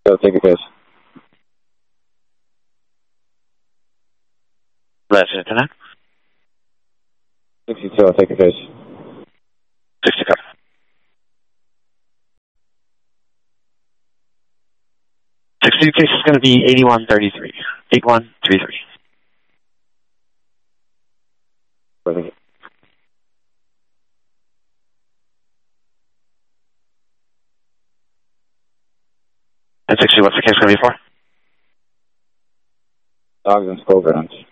I'll take a fish. Last internet. 62, I'll take a fish. 65. Case is going to be 8133. 8133. Perfect. And 60, what's the case going to be for? Dogs and skull grounds.